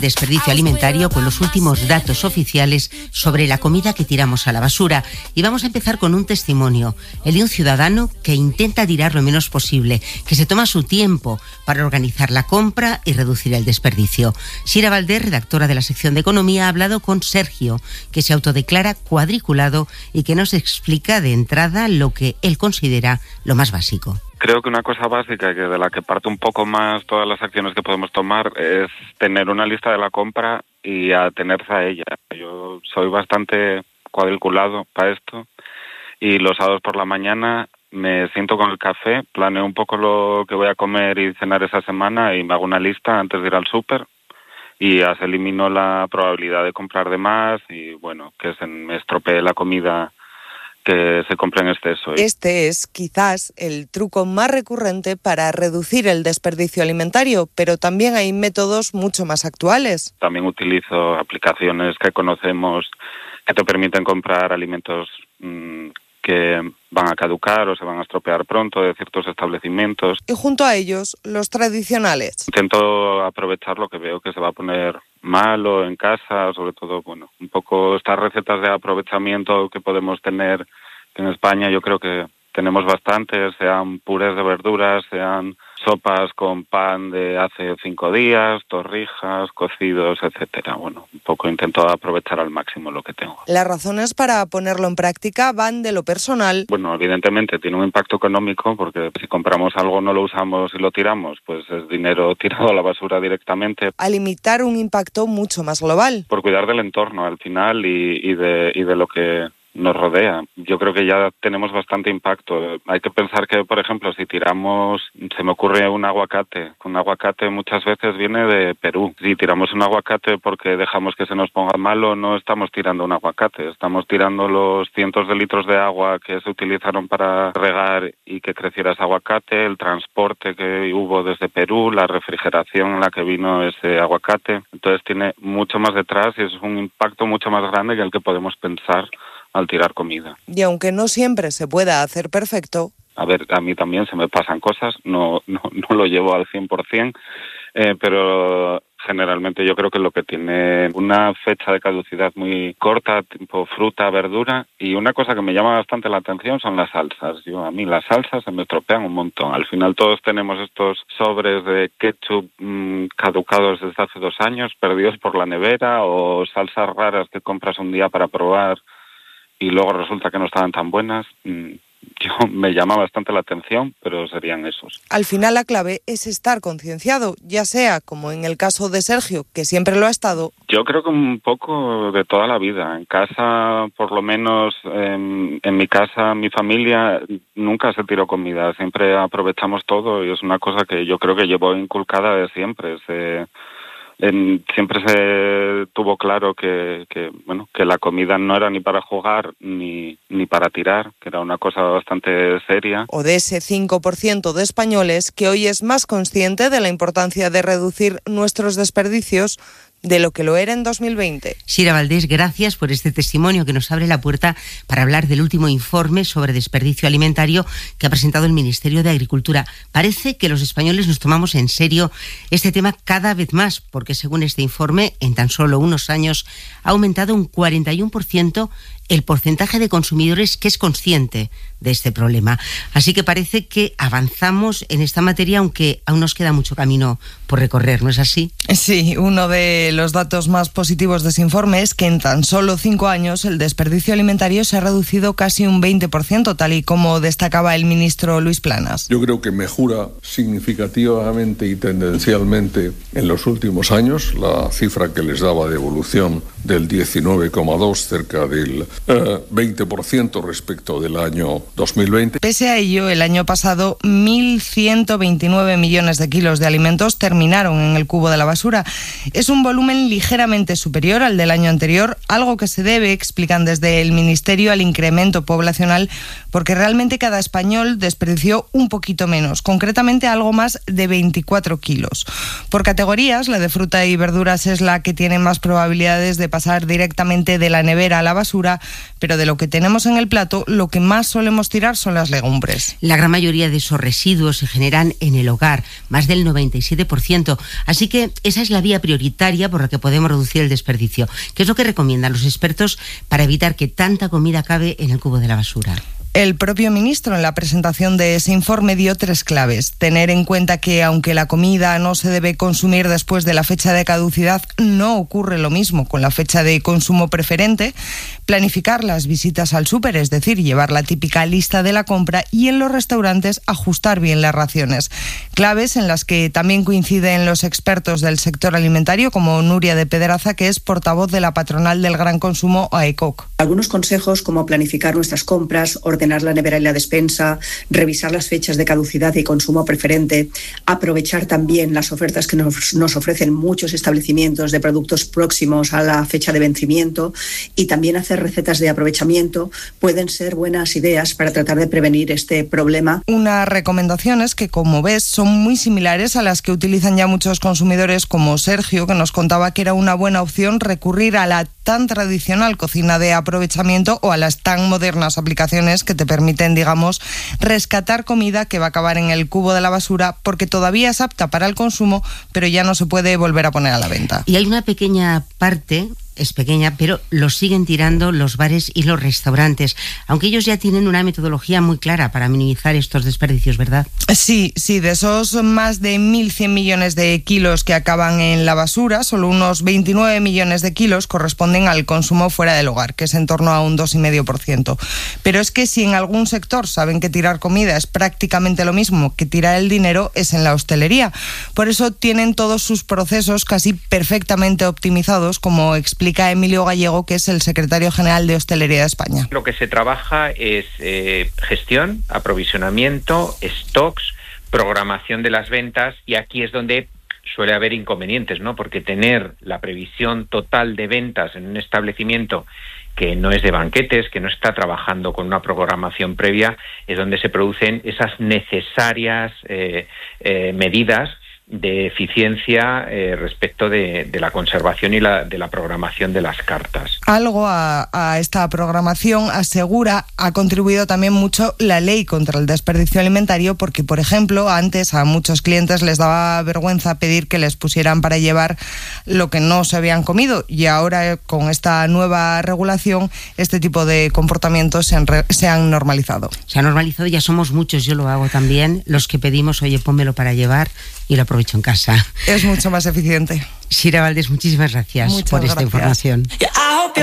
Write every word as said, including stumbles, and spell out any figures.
Desperdicio alimentario con los últimos datos oficiales sobre la comida que tiramos a la basura. Y vamos a empezar con un testimonio, el de un ciudadano que intenta tirar lo menos posible, que se toma su tiempo para organizar la compra y reducir el desperdicio. Sira Valdés, redactora de la sección de Economía, ha hablado con Sergio, que se autodeclara cuadriculado y que nos explica de entrada lo que él considera lo más básico. Creo que una cosa básica, que de la que parte un poco más todas las acciones que podemos tomar, es tener una lista de la compra y atenerse a ella. Yo soy bastante cuadriculado para esto y los sábados por la mañana me siento con el café, planeo un poco lo que voy a comer y cenar esa semana y me hago una lista antes de ir al súper y así elimino la probabilidad de comprar de más y, bueno, que se me estropee la comida que se compra en exceso. Este es quizás el truco más recurrente para reducir el desperdicio alimentario, pero también hay métodos mucho más actuales. También utilizo aplicaciones que conocemos que te permiten comprar alimentos mmm, que van a caducar o se van a estropear pronto de ciertos establecimientos. Y junto a ellos, los tradicionales. Intento aprovechar lo que veo que se va a poner malo en casa, sobre todo, bueno, un poco estas recetas de aprovechamiento que podemos tener en España. Yo creo que tenemos bastantes, sean purés de verduras, sean sopas con pan de hace cinco días, torrijas, cocidos, etcétera. Bueno, un poco intento aprovechar al máximo lo que tengo. Las razones para ponerlo en práctica van de lo personal. Bueno, evidentemente tiene un impacto económico porque si compramos algo, no lo usamos y lo tiramos, pues es dinero tirado a la basura directamente. A limitar un impacto mucho más global. Por cuidar del entorno al final y, y, de, y de lo que nos rodea. Yo creo que ya tenemos bastante impacto. Hay que pensar que, por ejemplo, si tiramos, se me ocurre un aguacate. Un aguacate muchas veces viene de Perú. Si tiramos un aguacate porque dejamos que se nos ponga malo, no estamos tirando un aguacate. Estamos tirando los cientos de litros de agua que se utilizaron para regar y que creciera ese aguacate, el transporte que hubo desde Perú, la refrigeración en la que vino ese aguacate. Entonces tiene mucho más detrás y es un impacto mucho más grande que el que podemos pensar al tirar comida. Y aunque no siempre se pueda hacer perfecto... A ver, a mí también se me pasan cosas, no no, no lo llevo al cien por ciento, eh, pero generalmente yo creo que lo que tiene una fecha de caducidad muy corta, tipo fruta, verdura, y una cosa que me llama bastante la atención son las salsas. Yo, a mí las salsas se me estropean un montón. Al final todos tenemos estos sobres de ketchup mmm, caducados desde hace dos años, perdidos por la nevera, o salsas raras que compras un día para probar y luego resulta que no estaban tan buenas. Yo me llama bastante la atención, pero serían esos. Al final la clave es estar concienciado, ya sea, como en el caso de Sergio, que siempre lo ha estado. Yo creo que un poco de toda la vida. En casa, por lo menos en, en mi casa, mi familia, nunca se tiró comida. Siempre aprovechamos todo y es una cosa que yo creo que llevo inculcada de siempre. Se... En, siempre se tuvo claro que, que bueno que la comida no era ni para jugar ni, ni para tirar, que era una cosa bastante seria. O de ese cinco por ciento de españoles que hoy es más consciente de la importancia de reducir nuestros desperdicios de lo que lo era en dos mil veinte. Sira Valdés, gracias por este testimonio que nos abre la puerta para hablar del último informe sobre desperdicio alimentario que ha presentado el Ministerio de Agricultura. Parece que los españoles nos tomamos en serio este tema cada vez más, porque según este informe, en tan solo unos años ha aumentado un cuarenta y uno por ciento el porcentaje de consumidores que es consciente de este problema. Así que parece que avanzamos en esta materia, aunque aún nos queda mucho camino por recorrer, ¿no es así? Sí, uno de los datos más positivos de ese informe es que en tan solo cinco años el desperdicio alimentario se ha reducido casi un veinte por ciento, tal y como destacaba el ministro Luis Planas. Yo creo que mejora significativamente y tendencialmente en los últimos años. La cifra que les daba de evolución del diecinueve coma dos, cerca del eh, veinte por ciento respecto del año dos mil veinte. Pese a ello, el año pasado mil ciento veintinueve millones de kilos de alimentos terminaron en el cubo de la basura. Es un volumen ligeramente superior al del año anterior, algo que se debe, explican desde el Ministerio, al incremento poblacional, porque realmente cada español desperdició un poquito menos, concretamente algo más de veinticuatro kilos. Por categorías, la de fruta y verduras es la que tiene más probabilidades de pasar directamente de la nevera a la basura, pero de lo que tenemos en el plato, lo que más solemos tirar son las legumbres. La gran mayoría de esos residuos se generan en el hogar, más del noventa y siete por ciento. Así que esa es la vía prioritaria por la que podemos reducir el desperdicio. ¿Qué es lo que recomiendan los expertos para evitar que tanta comida acabe en el cubo de la basura? El propio ministro, en la presentación de ese informe, dio tres claves. Tener en cuenta que, aunque la comida no se debe consumir después de la fecha de caducidad, no ocurre lo mismo con la fecha de consumo preferente. Planificar las visitas al súper, es decir, llevar la típica lista de la compra, y en los restaurantes ajustar bien las raciones. Claves en las que también coinciden los expertos del sector alimentario, como Nuria de Pedraza, que es portavoz de la patronal del gran consumo A E C O C. Algunos consejos, como planificar nuestras compras, ordenar la nevera y la despensa, revisar las fechas de caducidad y consumo preferente, aprovechar también las ofertas que nos, nos ofrecen muchos establecimientos de productos próximos a la fecha de vencimiento, y también hacer recetas de aprovechamiento, pueden ser buenas ideas para tratar de prevenir este problema. Unas recomendaciones que, como ves, son muy similares a las que utilizan ya muchos consumidores, como Sergio, que nos contaba que era una buena opción recurrir a la tan tradicional cocina de aprovechamiento o a las tan modernas aplicaciones que te permiten, digamos, rescatar comida que va a acabar en el cubo de la basura porque todavía es apta para el consumo, pero ya no se puede volver a poner a la venta. Y hay una pequeña parte, es pequeña, pero lo siguen tirando los bares y los restaurantes, aunque ellos ya tienen una metodología muy clara para minimizar estos desperdicios, ¿verdad? Sí, sí, de esos más de mil cien millones de kilos que acaban en la basura, solo unos veintinueve millones de kilos corresponden al consumo fuera del hogar, que es en torno a un dos coma cinco por ciento. Pero es que si en algún sector saben que tirar comida es prácticamente lo mismo que tirar el dinero, es en la hostelería. Por eso tienen todos sus procesos casi perfectamente optimizados, como explica Emilio Gallego, que es el secretario general de Hostelería de España. Lo que se trabaja es eh, gestión, aprovisionamiento, stocks, programación de las ventas, y aquí es donde suele haber inconvenientes, ¿no? Porque tener la previsión total de ventas en un establecimiento que no es de banquetes, que no está trabajando con una programación previa, es donde se producen esas necesarias eh, eh, medidas de eficiencia eh, respecto de, de la conservación y la, de la programación de las cartas. Algo a, a esta programación, asegura, ha contribuido también mucho la ley contra el desperdicio alimentario, porque, por ejemplo, antes a muchos clientes les daba vergüenza pedir que les pusieran para llevar lo que no se habían comido, y ahora con esta nueva regulación este tipo de comportamientos se han, re, se han normalizado. Se ha normalizado, ya somos muchos, yo lo hago también, los que pedimos, oye, pónmelo para llevar, y lo aprovecho en casa. Es mucho más eficiente. Sira Valdés, muchísimas gracias Muchas por esta gracias. información.